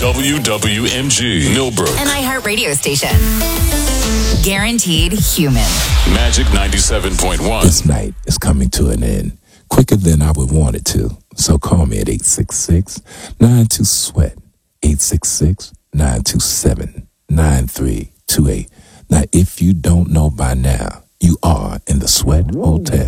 WWMG, Millbrook. An iHeartRadio station. Guaranteed human. Magic 97.1. This night is coming to an end quicker than I would want it to. So call me at 866-92-SWEAT. 866-927-9328. Now, if you don't know by now, you are in the Sweat Hotel.